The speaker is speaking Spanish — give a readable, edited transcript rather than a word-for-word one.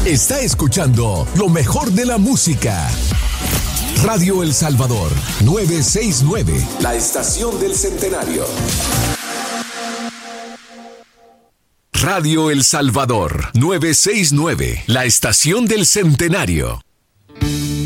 Está escuchando lo mejor de la música. Radio El Salvador, 969, la estación del centenario. Radio El Salvador, 969, la estación del centenario.